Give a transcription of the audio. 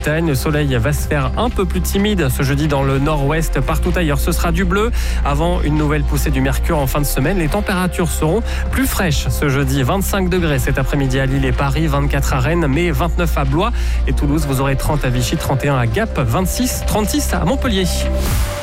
Le soleil va se faire un peu plus timide ce jeudi dans le nord-ouest. Partout ailleurs, ce sera du bleu. Avant une nouvelle poussée du mercure en fin de semaine, les températures seront plus fraîches ce jeudi. 25 degrés cet après-midi à Lille et Paris, 24 à Rennes, mais 29 à Blois et Toulouse. Vous aurez 30 à Vichy, 31 à Gap, 36, 36 à Montpellier.